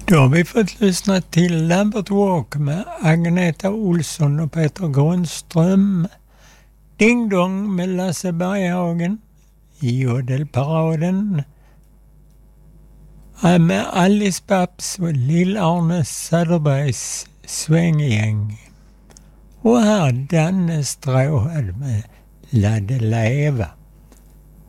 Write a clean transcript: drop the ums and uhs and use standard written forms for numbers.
Då har vi fått lyssna till Lambert Walk med Agneta Olsson och Peter Grundström. Ding Dong med Lasse Berghagen. Jodelparaden med Alice Babs och Lill-Arne Söderbergs svänggäng. Och här Danne Stråhäll med Ladde Leva.